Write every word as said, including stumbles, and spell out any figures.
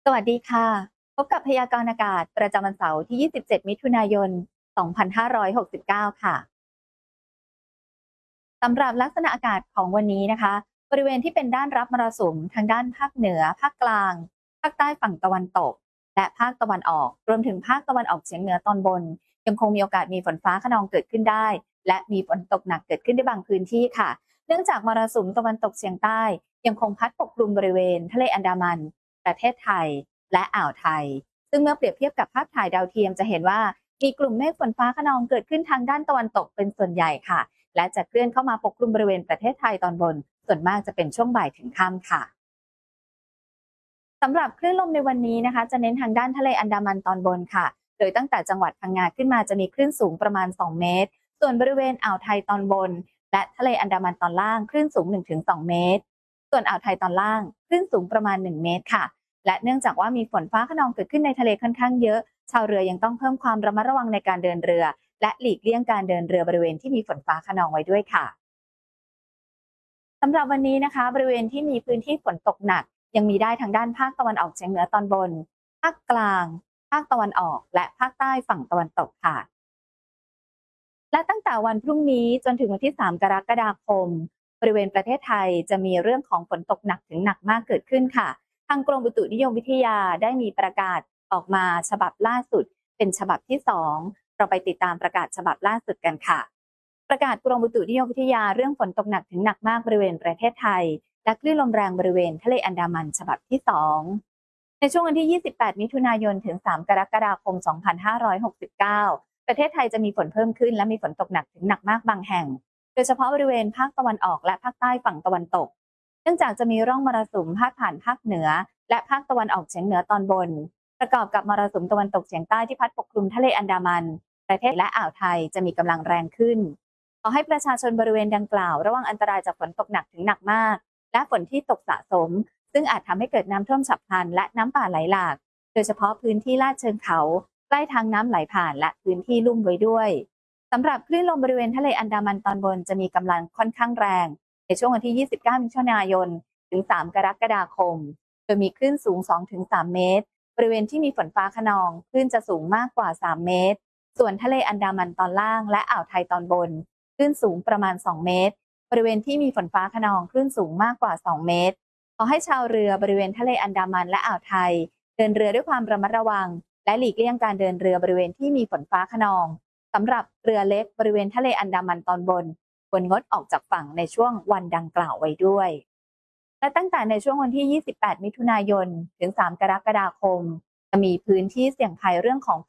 สวัสดีค่ะพบกับพยากรณ์อากาศประจำวันเสาร์ที่ ยี่สิบเจ็ด มิถุนายน สองพันห้าร้อยหกสิบเก้า ค่ะสำหรับลักษณะอากาศของวันนี้นะคะบริเวณที่เป็นด้านรับมรสุมทางด้านภาคเหนือภาคกลางภาคใต้ฝั่งตะวันตกและภาคตะวันออกรวมถึงภาคตะวันออกเฉียงเหนือตอนบนยังคงมีโอกาสมีฝนฟ้าคะนองเกิดขึ้นได้และมีฝนตกหนักเกิดขึ้นในบางพื้นที่ค่ะเนื่องจากมรสุมตะวันตกเฉียงใต้ยังคงพัดปกคลุมบริเวณทะเลอันดามันประเทศไทยและอ่าวไทยซึ่งเมื่อเปรียบเทียบกับภาพถ่ายดาวเทียมจะเห็นว่ามีกลุ่มเมฆฝนฟ้าคะนองเกิดขึ้นทางด้านตะวันตกเป็นส่วนใหญ่ค่ะ และจะเคลื่อนเข้ามาปกคลุมบริเวณประเทศไทยตอนบน ส่วนมากจะเป็นช่วงบ่ายถึงค่ำค่ะสำหรับคลื่นลมในวันนี้นะคะจะเน้นทางด้านทะเลอันดามันตอนบนค่ะโดยตั้งแต่จังหวัดพังงาขึ้นมาจะมีคลื่นสูงประมาณสองเมตรส่วนบริเวณอ่าวไทยตอนบนและทะเลอันดามันตอนล่างคลื่นสูง หนึ่งถึงสอง เมตรส่วนอ่าวไทยตอนล่างคลื่นสูงประมาณหนึ่งเมตรค่ะและเนื่องจากว่ามีฝนฟ้าคะนองเกิดขึ้นในทะเลค่อนข้างเยอะชาวเรือยังต้องเพิ่มความระมัดระวังในการเดินเรือและหลีกเลี่ยงการเดินเรือบริเวณที่มีฝนฟ้าคะนองไว้ด้วยค่ะ สำหรับวันนี้นะคะบริเวณที่มีพื้นที่ฝนตกหนักยังมีได้ทางด้านภาคตะวันออกเฉียงเหนือตอนบนภาคกลางภาคตะวันออกและภาคใต้ฝั่งตะวันตกค่ะและตั้งแต่วันพรุ่งนี้จนถึงวันที่สามกรกฎาคมบริเวณประเทศไทยจะมีเรื่องของฝนตกหนักถึงหนักมากเกิดขึ้นค่ะทางกรมอุตุนิยมวิทยาได้มีประกาศออกมาฉบับล่าสุดเป็นฉบับที่สองเราไปติดตามประกาศฉบับล่าสุดกันค่ะ ประกาศกรมอุตุนิยมวิทยาเรื่องฝนตกหนักถึงหนักมากบริเวณประเทศไทยและคลื่นลมแรงบริเวณทะเลอันดามันฉบับที่สองในช่วงวันที่ ยี่สิบแปด มิถุนายนถึง สาม กรกฎาคม สองพันห้าร้อยหกสิบเก้า ประเทศไทยจะมีฝนเพิ่มขึ้นและมีฝนตกหนักถึงหนักมากบางแห่งโดยเฉพาะบริเวณภาคตะวันออกและภาคใต้ฝั่งตะวันตกเนื่องจากจะมีร่องมรสุมพาดผ่านภาคเหนือและภาคตะวันออกเฉียงเหนือตอนบนประกอบกับมรสุมตะวันตกเฉียงใต้ที่พัดปกคลุมทะเลอันดามันประเทศและอ่าวไทยจะมีกำลังแรงขึ้น ขอให้ประชาชนบริเวณดังกล่าวระวังอันตรายจากฝนตกหนักถึงหนักมากและฝนที่ตกสะสมซึ่งอาจทำให้เกิดน้ำท่วมฉับพลันและน้ำป่าไหลหลากโดยเฉพาะพื้นที่ลาดเชิงเขาใกล้ทางน้ำไหลผ่านและพื้นที่ลุ่มไว้ด้วยสำหรับคลื่นลมบริเวณทะเลอันดามันตอนบนจะมีกำลังค่อนข้างแรงในช่วงวันที่ ยี่สิบเก้า มิถุนายนถึง สาม กรกฎาคมโดยมีคลื่นสูง สองถึงสาม เมตรบริเวณที่มีฝนฟ้าคะนองคลื่นจะสูงมากกว่า สาม เมตรส่วนทะเลอันดามันตอนล่างและอ่าวไทยตอนบน คลื่นสูงประมาณ สอง เมตร บริเวณที่มีฝนฟ้าคะนองคลื่นสูงมากกว่า สอง เมตร ขอให้ชาวเรือบริเวณทะเลอันดามันและอ่าวไทยเดินเรือด้วยความระมัดระวังและหลีกเลี่ยงการเดินเรือบริเวณที่มีฝนฟ้าคะนองสำหรับเรือเล็กบริเวณทะเลอันดามันตอนบนควรงดออกจากฝั่งในช่วงวันดังกล่าวไว้ด้วยและตั้งแต่ในช่วงวันที่ ยี่สิบแปด มิถุนายนถึง สาม กรกฎาคมจะมีพื้นที่เสี่ยงภัยเรื่องของ